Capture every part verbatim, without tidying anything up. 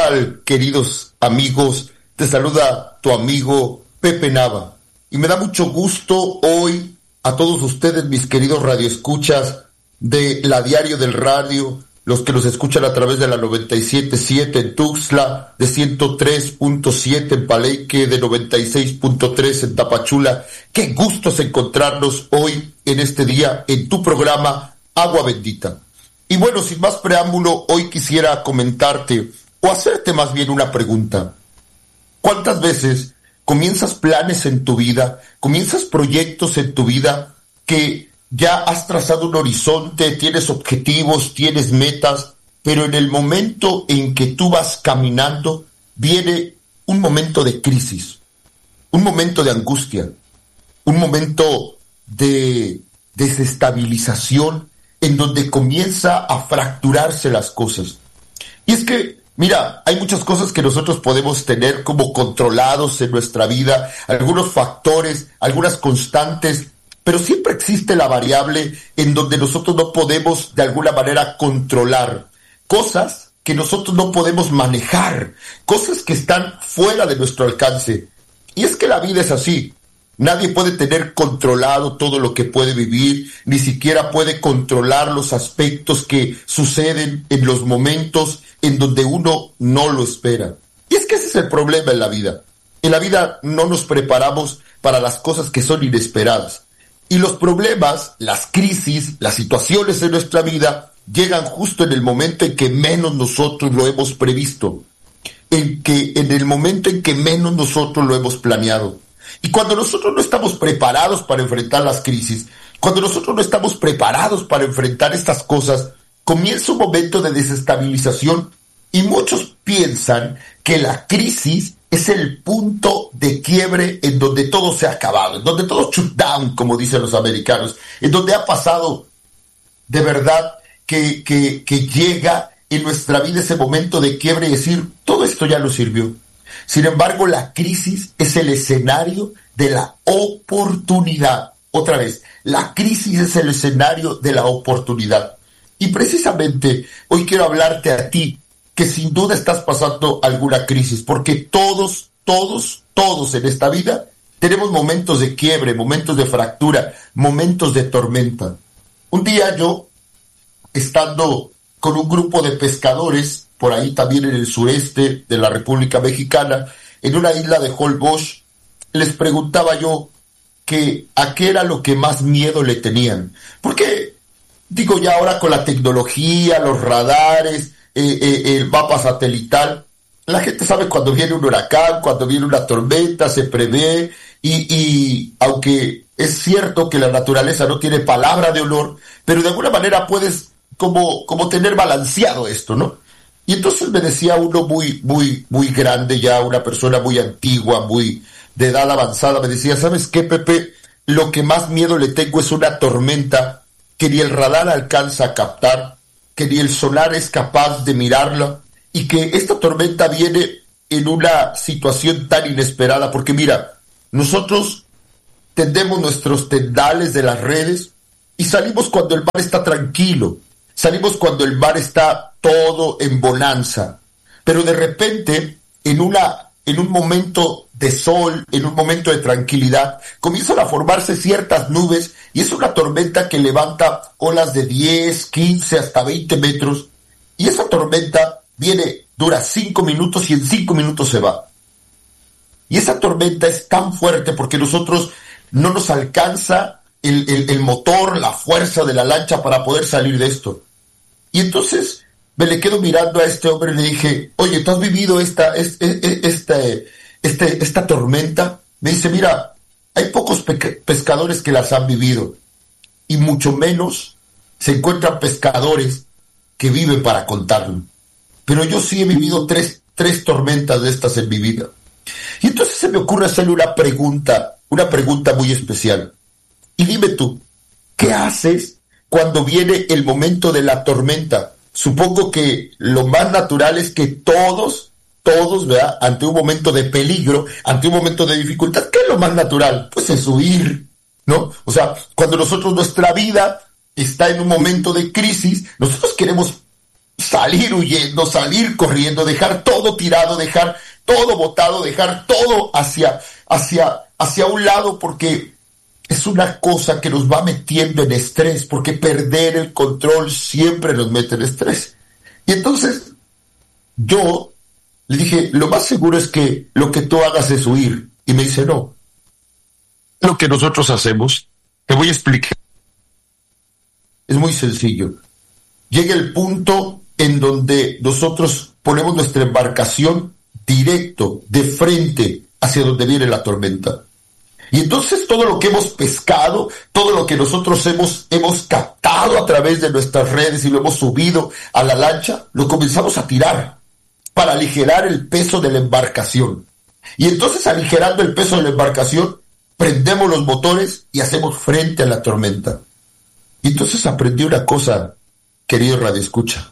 tal, queridos amigos? Te saluda tu amigo Pepe Nava. Y me da mucho gusto hoy a todos ustedes, mis queridos radioescuchas de la Diario del Radio, los que nos escuchan a través de la noventa y siete punto siete en Tuxtla, de ciento tres punto siete en Palenque, de noventa y seis punto tres en Tapachula. Qué gustos encontrarnos hoy en este día en tu programa Agua Bendita. Y bueno, sin más preámbulo, hoy quisiera comentarte o hacerte más bien una pregunta. ¿Cuántas veces comienzas planes en tu vida, comienzas proyectos en tu vida que ya has trazado un horizonte, tienes objetivos, tienes metas, pero en el momento en que tú vas caminando, viene un momento de crisis, un momento de angustia, un momento de desestabilización en donde comienza a fracturarse las cosas? Y es que, mira, hay muchas cosas que nosotros podemos tener como controlados en nuestra vida, algunos factores, algunas constantes, pero siempre existe la variable en donde nosotros no podemos de alguna manera controlar, cosas que nosotros no podemos manejar, cosas que están fuera de nuestro alcance. Y es que la vida es así. Nadie puede tener controlado todo lo que puede vivir, ni siquiera puede controlar los aspectos que suceden en los momentos en donde uno no lo espera. Y es que ese es el problema en la vida. En la vida no nos preparamos para las cosas que son inesperadas. Y los problemas, las crisis, las situaciones de nuestra vida llegan justo en el momento en que menos nosotros lo hemos previsto, en que en el momento en que menos nosotros lo hemos planeado. Y cuando nosotros no estamos preparados para enfrentar las crisis, cuando nosotros no estamos preparados para enfrentar estas cosas, comienza un momento de desestabilización y muchos piensan que la crisis es el punto de quiebre en donde todo se ha acabado, en donde todo shut down, como dicen los americanos, en donde ha pasado de verdad que, que, que llega en nuestra vida ese momento de quiebre y decir, todo esto ya no sirvió. Sin embargo, la crisis es el escenario de la oportunidad. Otra vez, la crisis es el escenario de la oportunidad. Y precisamente hoy quiero hablarte a ti, que sin duda estás pasando alguna crisis, porque todos, todos, todos en esta vida tenemos momentos de quiebre, momentos de fractura, momentos de tormenta. Un día yo, estando con un grupo de pescadores, por ahí también en el sureste de la República Mexicana, en una isla de Holbox, les preguntaba yo que a qué era lo que más miedo le tenían. Porque, digo, ya ahora con la tecnología, los radares, eh, eh, el mapa satelital, la gente sabe cuando viene un huracán, cuando viene una tormenta, se prevé, y, y aunque es cierto que la naturaleza no tiene palabra de honor, pero de alguna manera puedes como, como tener balanceado esto, ¿no? Y entonces me decía uno muy, muy, muy grande ya, una persona muy antigua, muy de edad avanzada, me decía, ¿sabes qué, Pepe? Lo que más miedo le tengo es una tormenta que ni el radar alcanza a captar, que ni el sonar es capaz de mirarla, y que esta tormenta viene en una situación tan inesperada, porque mira, nosotros tendemos nuestros tendales de las redes y salimos cuando el mar está tranquilo, salimos cuando el mar está todo en bonanza, pero de repente, en una, en un momento de sol, en un momento de tranquilidad, comienzan a formarse ciertas nubes y es una tormenta que levanta olas de diez, quince, hasta veinte metros, y esa tormenta viene, dura cinco minutos y en cinco minutos se va. Y esa tormenta es tan fuerte porque nosotros no nos alcanza el, el, el motor, la fuerza de la lancha para poder salir de esto. Y entonces me le quedo mirando a este hombre y le dije, oye, ¿tú has vivido esta, este, este, este, esta tormenta? Me dice, mira, hay pocos pe- pescadores que las han vivido y mucho menos se encuentran pescadores que viven para contarlo. Pero yo sí he vivido tres, tres tormentas de estas en mi vida. Y entonces se me ocurre hacerle una pregunta, una pregunta muy especial. Y dime tú, ¿qué haces cuando viene el momento de la tormenta? Supongo que lo más natural es que todos, todos, ¿verdad?, ante un momento de peligro, ante un momento de dificultad, ¿qué es lo más natural? Pues es huir, ¿no? O sea, cuando nosotros, nuestra vida está en un momento de crisis, nosotros queremos salir huyendo, salir corriendo, dejar todo tirado, dejar todo botado, dejar todo hacia, hacia, hacia un lado, porque es una cosa que nos va metiendo en estrés, porque perder el control siempre nos mete en estrés. Y entonces yo le dije, lo más seguro es que lo que tú hagas es huir. Y me dice, no. Lo que nosotros hacemos, te voy a explicar. Es muy sencillo. Llega el punto en donde nosotros ponemos nuestra embarcación directo, de frente, hacia donde viene la tormenta. Y entonces todo lo que hemos pescado, todo lo que nosotros hemos, hemos captado a través de nuestras redes y lo hemos subido a la lancha, lo comenzamos a tirar para aligerar el peso de la embarcación. Y entonces, aligerando el peso de la embarcación, prendemos los motores y hacemos frente a la tormenta. Y entonces aprendí una cosa, querido radioescucha.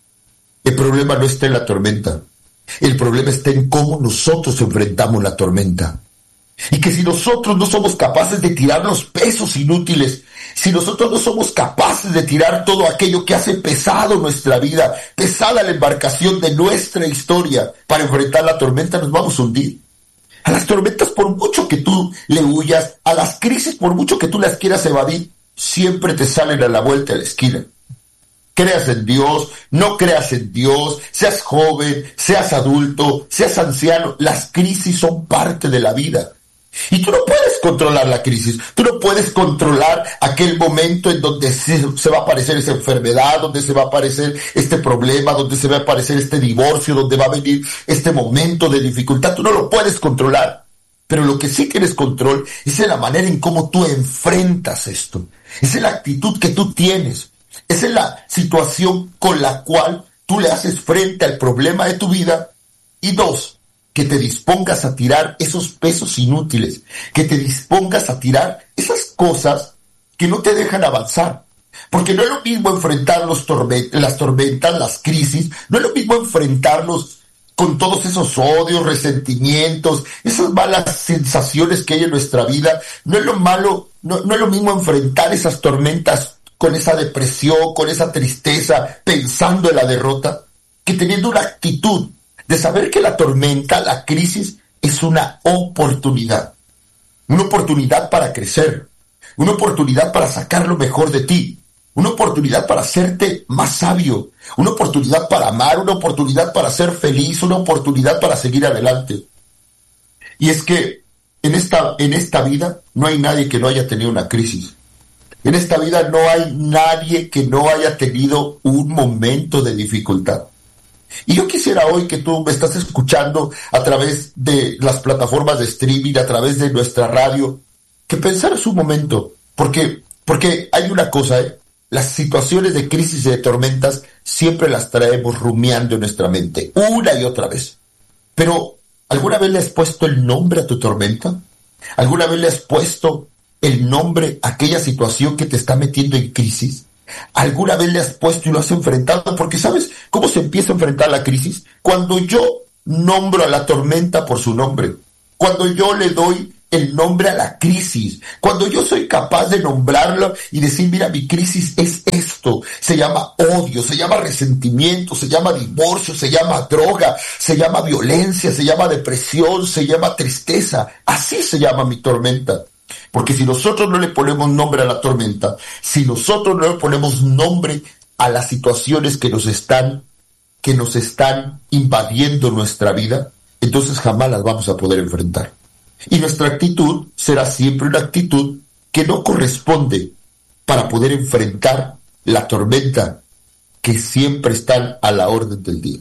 El problema no está en la tormenta. El problema está en cómo nosotros enfrentamos la tormenta. Y que si nosotros no somos capaces de tirar los pesos inútiles, si nosotros no somos capaces de tirar todo aquello que hace pesado nuestra vida, pesada la embarcación de nuestra historia para enfrentar la tormenta, nos vamos a hundir. A las tormentas, por mucho que tú le huyas, a las crisis, por mucho que tú las quieras evadir, siempre te salen a la vuelta de la esquina. Creas en Dios, no creas en Dios, seas joven, seas adulto, seas anciano, las crisis son parte de la vida. Y tú no puedes controlar la crisis, tú no puedes controlar aquel momento en donde se, se va a aparecer esa enfermedad, donde se va a aparecer este problema, donde se va a aparecer este divorcio, donde va a venir este momento de dificultad. Tú no lo puedes controlar, pero lo que sí tienes control es en la manera en cómo tú enfrentas esto, es en la actitud que tú tienes, es en la situación con la cual tú le haces frente al problema de tu vida. Y dos, que te dispongas a tirar esos pesos inútiles, que te dispongas a tirar esas cosas que no te dejan avanzar. Porque no es lo mismo enfrentar los torment- las tormentas, las crisis, no es lo mismo enfrentarlos con todos esos odios, resentimientos, esas malas sensaciones que hay en nuestra vida. No es lo malo, no, no es lo mismo enfrentar esas tormentas con esa depresión, con esa tristeza, pensando en la derrota, que teniendo una actitud de saber que la tormenta, la crisis, es una oportunidad. Una oportunidad para crecer. Una oportunidad para sacar lo mejor de ti. Una oportunidad para hacerte más sabio. Una oportunidad para amar. Una oportunidad para ser feliz. Una oportunidad para seguir adelante. Y es que en esta, en esta vida no hay nadie que no haya tenido una crisis. En esta vida no hay nadie que no haya tenido un momento de dificultad. Y yo quisiera hoy que tú me estás escuchando a través de las plataformas de streaming, a través de nuestra radio, que pensaras un momento, porque, porque hay una cosa, ¿eh? Las situaciones de crisis y de tormentas siempre las traemos rumiando en nuestra mente, una y otra vez. Pero, ¿alguna vez le has puesto el nombre a tu tormenta? ¿Alguna vez le has puesto el nombre a aquella situación que te está metiendo en crisis? ¿Alguna vez le has puesto y lo has enfrentado? Porque ¿sabes cómo se empieza a enfrentar la crisis? Cuando yo nombro a la tormenta por su nombre, cuando yo le doy el nombre a la crisis, cuando yo soy capaz de nombrarlo y decir, mira, mi crisis es esto, se llama odio, se llama resentimiento, se llama divorcio, se llama droga, se llama violencia, se llama depresión, se llama tristeza, así se llama mi tormenta. Porque si nosotros no le ponemos nombre a la tormenta, si nosotros no le ponemos nombre a las situaciones que nos están, que nos están invadiendo nuestra vida, entonces jamás las vamos a poder enfrentar. Y nuestra actitud será siempre una actitud que no corresponde para poder enfrentar la tormenta que siempre están a la orden del día.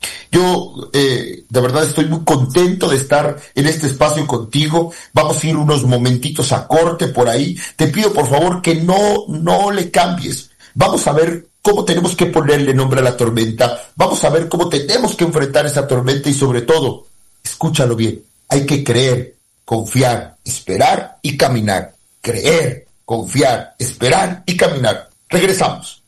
Yo eh, de verdad estoy muy contento de estar en este espacio contigo. Vamos a ir unos momentitos a corte por ahí. Te pido por favor que no, no le cambies. Vamos a ver cómo tenemos que ponerle nombre a la tormenta. Vamos a ver cómo tenemos que enfrentar esa tormenta y sobre todo, escúchalo bien, hay que creer, confiar, esperar y caminar. Creer, confiar, esperar y caminar. Regresamos.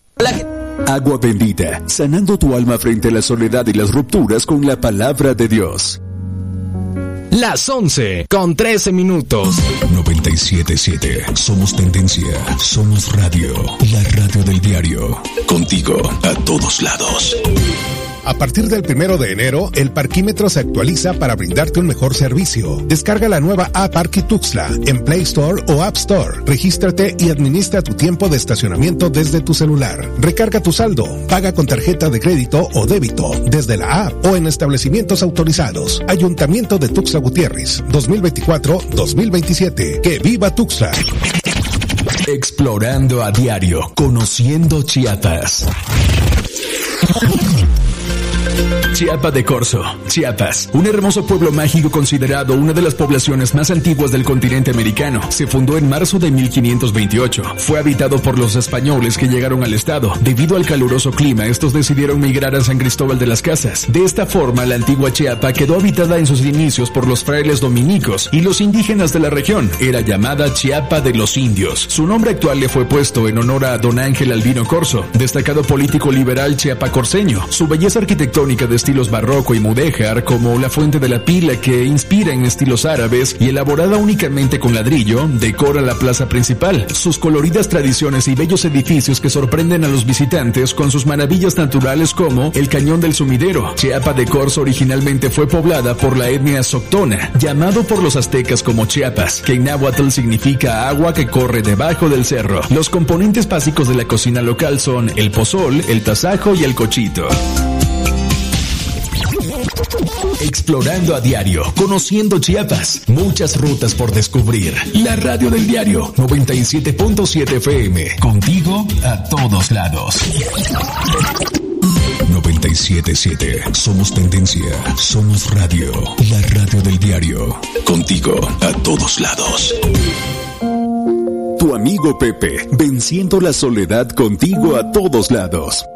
Agua bendita, sanando tu alma frente a la soledad y las rupturas con la palabra de Dios. Las once con trece minutos. noventa y siete punto siete. Somos tendencia. Somos radio. La radio del diario. Contigo a todos lados. A partir del primero de enero, el parquímetro se actualiza para brindarte un mejor servicio. Descarga la nueva app Parqui Tuxtla en Play Store o App Store. Regístrate y administra tu tiempo de estacionamiento desde tu celular. Recarga tu saldo, paga con tarjeta de crédito o débito desde la app o en establecimientos autorizados. Ayuntamiento de Tuxtla Gutiérrez, dos mil veinticuatro a dos mil veintisiete. ¡Que viva Tuxtla! Explorando a diario, conociendo Chiapas. Chiapa de Corzo, Chiapas, un hermoso pueblo mágico considerado una de las poblaciones más antiguas del continente americano. Se fundó en marzo de mil quinientos veintiocho. Fue habitado por los españoles que llegaron al estado. Debido al caluroso clima, estos decidieron migrar a San Cristóbal de las Casas. De esta forma, la antigua Chiapa quedó habitada en sus inicios por los frailes dominicos y los indígenas de la región. Era llamada Chiapa de los Indios. Su nombre actual le fue puesto en honor a don Ángel Albino Corzo, destacado político liberal chiapacorseño. Su belleza arquitectónica de estilos barroco y mudéjar, como la Fuente de la Pila, que inspira en estilos árabes y elaborada únicamente con ladrillo, decora la plaza principal. Sus coloridas tradiciones y bellos edificios que sorprenden a los visitantes con sus maravillas naturales como el Cañón del Sumidero. Chiapa de Corzo originalmente fue poblada por la etnia Soctona, llamado por los aztecas como Chiapas, que en náhuatl significa agua que corre debajo del cerro. Los componentes básicos de la cocina local son el pozol, el tasajo y el cochito. Explorando a diario, conociendo Chiapas, muchas rutas por descubrir. La radio del diario, noventa y siete punto siete F M, contigo a todos lados. noventa y siete punto siete, somos tendencia, somos radio, la radio del diario, contigo a todos lados. Tu amigo Pepe, venciendo la soledad contigo a todos lados.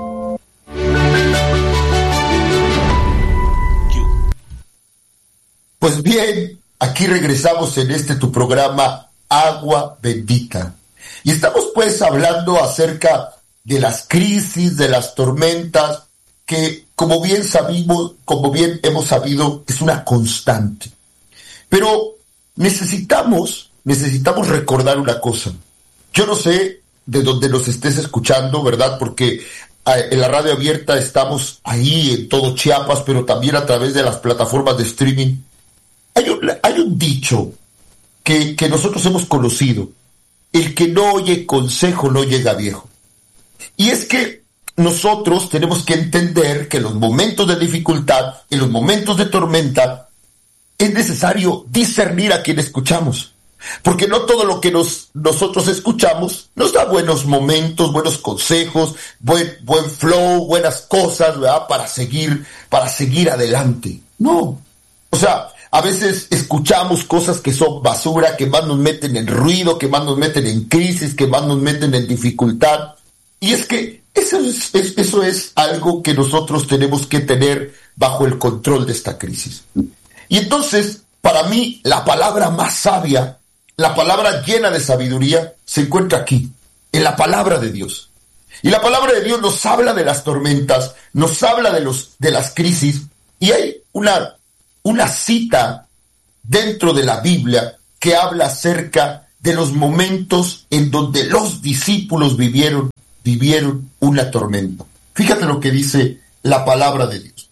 Pues bien, aquí regresamos en este tu programa Agua Bendita. Y estamos pues hablando acerca de las crisis, de las tormentas, que como bien sabimos, como bien hemos sabido, es una constante. Pero necesitamos, necesitamos recordar una cosa. Yo no sé de dónde nos estés escuchando, ¿verdad? Porque en la radio abierta estamos ahí en todo Chiapas, pero también a través de las plataformas de streaming. Hay un, hay un dicho que, que nosotros hemos conocido: el que no oye consejo no llega viejo. Y es que nosotros tenemos que entender que en los momentos de dificultad, en los momentos de tormenta, es necesario discernir a quien escuchamos. Porque no todo lo que nos, nosotros escuchamos nos da buenos momentos, buenos consejos, buen, buen flow, buenas cosas, ¿verdad? Para seguir, para seguir adelante. No. O sea, a veces escuchamos cosas que son basura, que más nos meten en ruido, que más nos meten en crisis, que más nos meten en dificultad. Y es que eso es, es, eso es algo que nosotros tenemos que tener bajo el control de esta crisis. Y entonces, para mí, la palabra más sabia, la palabra llena de sabiduría, se encuentra aquí, en la palabra de Dios. Y la palabra de Dios nos habla de las tormentas, nos habla de, los, de las crisis, y hay una... una cita dentro de la Biblia que habla acerca de los momentos en donde los discípulos vivieron, vivieron una tormenta. Fíjate lo que dice la palabra de Dios.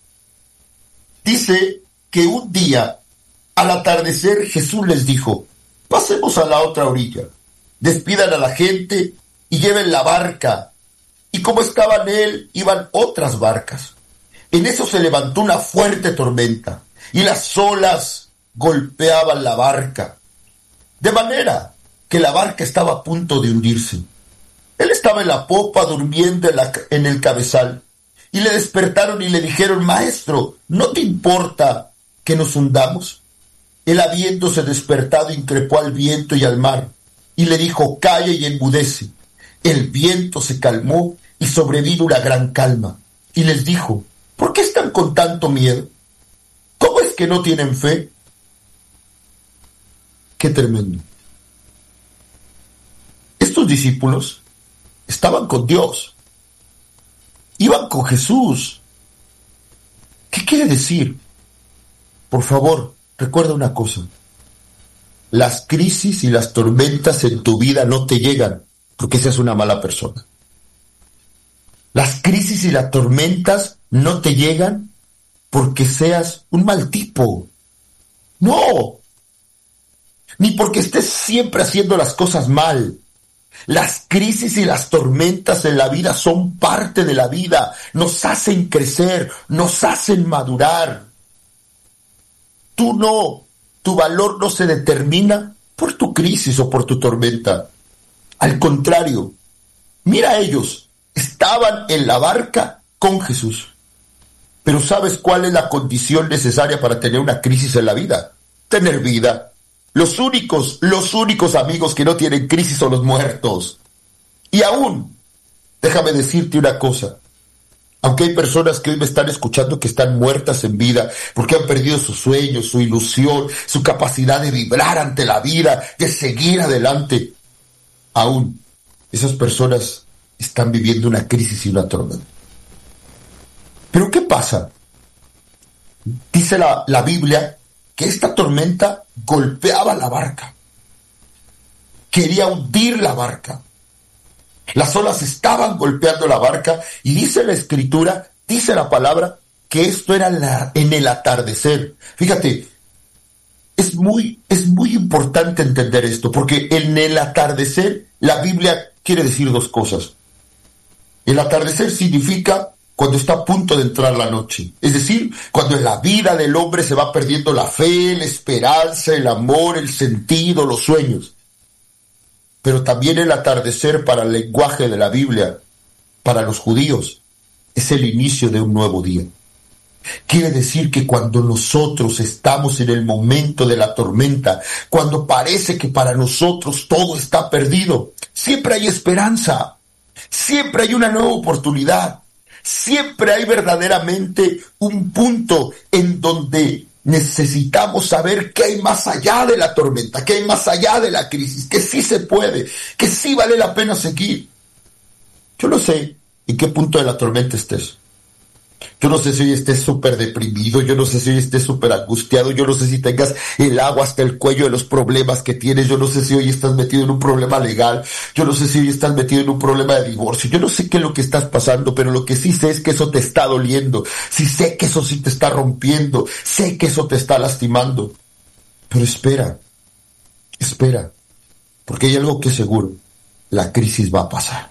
Dice que un día, al atardecer, Jesús les dijo: pasemos a la otra orilla, despidan a la gente y lleven la barca. Y como estaban él, iban otras barcas. En eso se levantó una fuerte tormenta, y las olas golpeaban la barca, de manera que la barca estaba a punto de hundirse. Él estaba en la popa durmiendo en, la, en el cabezal, y le despertaron y le dijeron: Maestro, ¿no te importa que nos hundamos? Él, habiéndose despertado, increpó al viento y al mar, y le dijo: Calla y enmudece. El viento se calmó y sobrevino una gran calma. Y les dijo: ¿por qué están con tanto miedo? ¿Cómo es que no tienen fe? Qué tremendo. Estos discípulos estaban con Dios, iban con Jesús. ¿Qué quiere decir? Por favor, recuerda una cosa. Las crisis y las tormentas en tu vida no te llegan porque seas una mala persona. Las crisis y las tormentas no te llegan porque seas un mal tipo. No. Ni porque estés siempre haciendo las cosas mal. Las crisis y las tormentas en la vida son parte de la vida. Nos hacen crecer, nos hacen madurar. Tú no. Tu valor no se determina por tu crisis o por tu tormenta. Al contrario, mira a ellos, estaban en la barca con Jesús. Pero ¿sabes cuál es la condición necesaria para tener una crisis en la vida? Tener vida. Los únicos, los únicos amigos que no tienen crisis son los muertos. Y aún, déjame decirte una cosa. Aunque hay personas que hoy me están escuchando que están muertas en vida porque han perdido sus sueños, su ilusión, su capacidad de vibrar ante la vida, de seguir adelante. Aún esas personas están viviendo una crisis y una tormenta. ¿Pero qué pasa? Dice la, la Biblia que esta tormenta golpeaba la barca. Quería hundir la barca. Las olas estaban golpeando la barca y dice la Escritura, dice la palabra, que esto era la, en el atardecer. Fíjate, es muy, es muy importante entender esto, porque en el atardecer la Biblia quiere decir dos cosas. El atardecer significa cuando está a punto de entrar la noche, es decir, cuando en la vida del hombre se va perdiendo la fe, la esperanza, el amor, el sentido, los sueños. Pero también el atardecer para el lenguaje de la Biblia, para los judíos, es el inicio de un nuevo día. Quiere decir que cuando nosotros estamos en el momento de la tormenta, cuando parece que para nosotros todo está perdido, siempre hay esperanza, siempre hay una nueva oportunidad, siempre hay verdaderamente un punto en donde necesitamos saber qué hay más allá de la tormenta, qué hay más allá de la crisis, que sí se puede, que sí vale la pena seguir. Yo no sé en qué punto de la tormenta estés. Yo no sé si hoy estés súper deprimido, yo no sé si hoy estés súper angustiado, yo no sé si tengas el agua hasta el cuello de los problemas que tienes, yo no sé si hoy estás metido en un problema legal, yo no sé si hoy estás metido en un problema de divorcio, yo no sé qué es lo que estás pasando, pero lo que sí sé es que eso te está doliendo, sí sé que eso sí te está rompiendo, sé que eso te está lastimando. Pero espera, espera, porque hay algo que es seguro, la crisis va a pasar,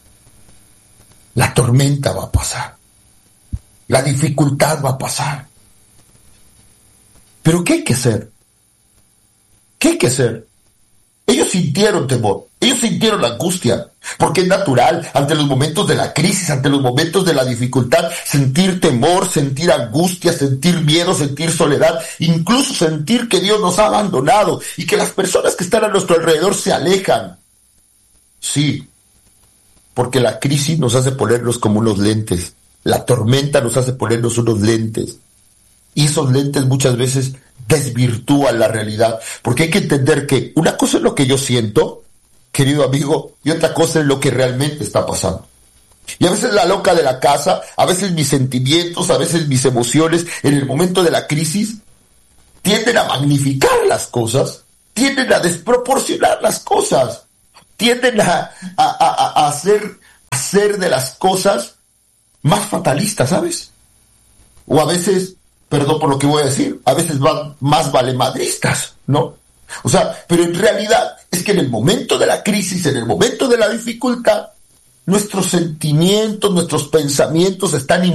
la tormenta va a pasar. La dificultad va a pasar. ¿Pero qué hay que hacer? ¿Qué hay que hacer? Ellos sintieron temor, ellos sintieron la angustia, porque es natural ante los momentos de la crisis, ante los momentos de la dificultad, sentir temor, sentir angustia, sentir miedo, sentir soledad, incluso sentir que Dios nos ha abandonado y que las personas que están a nuestro alrededor se alejan. Sí, porque la crisis nos hace ponernos como unos lentes. La tormenta nos hace ponernos unos lentes. Y esos lentes muchas veces desvirtúan la realidad. Porque hay que entender que una cosa es lo que yo siento, querido amigo, y otra cosa es lo que realmente está pasando. Y a veces la loca de la casa, a veces mis sentimientos, a veces mis emociones, en el momento de la crisis, tienden a magnificar las cosas, tienden a desproporcionar las cosas, tienden a, a, a, a hacer, a hacer de las cosas más fatalista, ¿sabes? O a veces, perdón por lo que voy a decir, a veces van más valemadristas, ¿no? O sea, pero en realidad es que en el momento de la crisis, en el momento de la dificultad, nuestros sentimientos, nuestros pensamientos están